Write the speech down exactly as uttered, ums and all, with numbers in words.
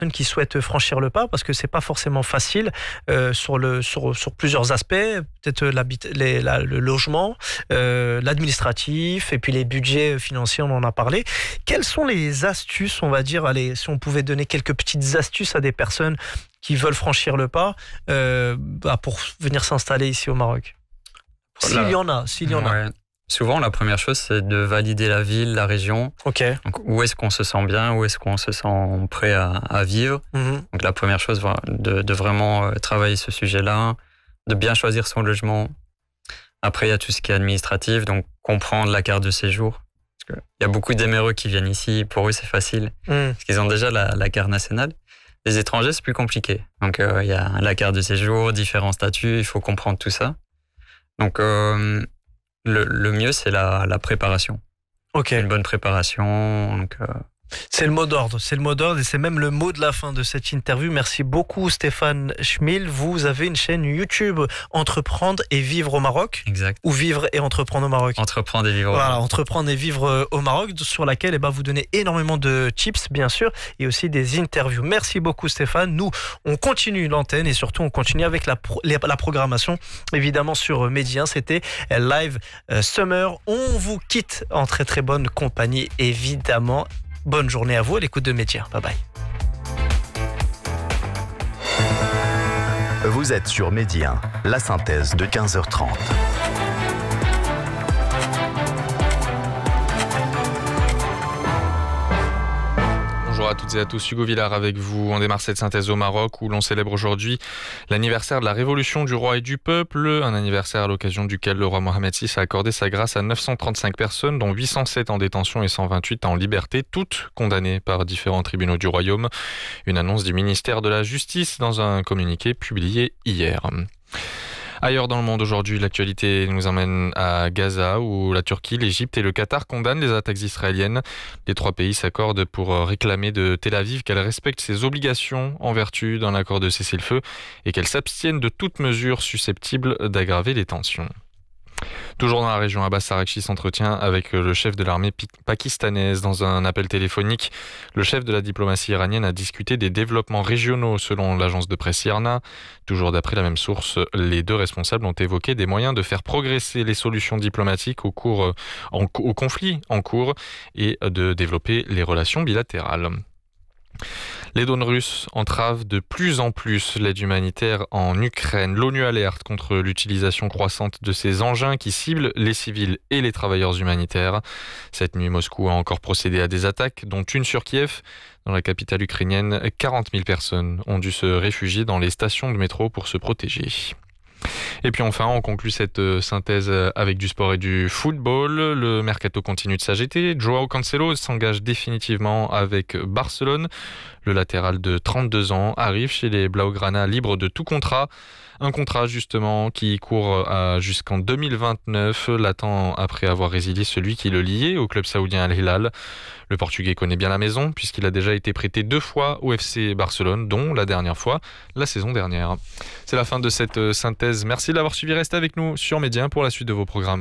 qui souhaitent franchir le pas, parce que c'est pas forcément facile euh, sur le sur sur plusieurs aspects, peut-être les, la, le logement, euh, l'administratif et puis les budgets financiers, on en a parlé. Quelles sont les astuces, on va dire, allez, si on pouvait donner quelques petites astuces à des personnes qui veulent franchir le pas euh, bah, pour venir s'installer ici au Maroc, s'il y en a, s'il y en ouais. a. Souvent, la première chose, c'est de valider la ville, la région. Ok. Donc, où est-ce qu'on se sent bien, où est-ce qu'on se sent prêt à, à vivre. Mm-hmm. Donc, la première chose, voilà, de, de vraiment travailler ce sujet-là, de bien choisir son logement. Après, il y a tout ce qui est administratif, donc comprendre la carte de séjour. Parce qu'il y a beaucoup d'éméreux qui viennent ici, pour eux, c'est facile, mm. parce qu'ils ont déjà la, la carte nationale. Les étrangers, c'est plus compliqué. Donc, euh, il y a la carte de séjour, différents statuts, il faut comprendre tout ça. Donc, euh, Le, le mieux, c'est la, la préparation. Ok. Une bonne préparation. Donc, euh... C'est le mot d'ordre. C'est le mot d'ordre et c'est même le mot de la fin de cette interview. Merci beaucoup, Stéphane Schmil. Vous avez une chaîne YouTube, Entreprendre et vivre au Maroc. Exact. Ou Vivre et entreprendre au Maroc. Entreprendre et vivre au voilà, Maroc. Entreprendre et vivre au Maroc, sur laquelle eh ben, vous donnez énormément de tips, bien sûr, et aussi des interviews. Merci beaucoup, Stéphane. Nous, on continue l'antenne et surtout, on continue avec la, pro- la programmation, évidemment, sur Média. C'était Live Summer. On vous quitte en très très bonne compagnie, évidemment. Bonne journée à vous à l'écoute de Média. Bye bye. Vous êtes sur Média, la synthèse de quinze heures trente. Bonjour à toutes et à tous, Hugo Villard avec vous. On démarre cette synthèse au Maroc où l'on célèbre aujourd'hui l'anniversaire de la révolution du roi et du peuple, un anniversaire à l'occasion duquel le roi Mohamed six a accordé sa grâce à neuf cent trente-cinq personnes, dont huit cent sept en détention et cent vingt-huit en liberté, toutes condamnées par différents tribunaux du royaume. Une annonce du ministère de la Justice dans un communiqué publié hier. Ailleurs dans le monde aujourd'hui, l'actualité nous emmène à Gaza où la Turquie, l'Égypte et le Qatar condamnent les attaques israéliennes. Les trois pays s'accordent pour réclamer de Tel Aviv qu'elle respecte ses obligations en vertu d'un accord de cessez-le-feu et qu'elle s'abstienne de toute mesure susceptible d'aggraver les tensions. Toujours dans la région, Abbas Araghchi s'entretient avec le chef de l'armée pakistanaise. Dans un appel téléphonique, le chef de la diplomatie iranienne a discuté des développements régionaux selon l'agence de presse I R N A. Toujours d'après la même source, les deux responsables ont évoqué des moyens de faire progresser les solutions diplomatiques au, cours, en, au conflit en cours et de développer les relations bilatérales. Les drones russes entravent de plus en plus l'aide humanitaire en Ukraine. L'ONU alerte contre l'utilisation croissante de ces engins qui ciblent les civils et les travailleurs humanitaires. Cette nuit, Moscou a encore procédé à des attaques, dont une sur Kiev. Dans la capitale ukrainienne, quarante mille personnes ont dû se réfugier dans les stations de métro pour se protéger. Et puis enfin, on conclut cette synthèse avec du sport et du football. Le mercato continue de s'agiter. Joao Cancelo s'engage définitivement avec Barcelone. Le latéral de trente-deux ans arrive chez les Blaugrana libre de tout contrat. Un contrat justement qui court à jusqu'en deux mille vingt-neuf, l'attend après avoir résilié celui qui le liait au club saoudien Al Hilal. Le Portugais connaît bien la maison puisqu'il a déjà été prêté deux fois au F C Barcelone, dont la dernière fois la saison dernière. C'est la fin de cette synthèse. Merci d'avoir suivi. Restez avec nous sur Média pour la suite de vos programmes.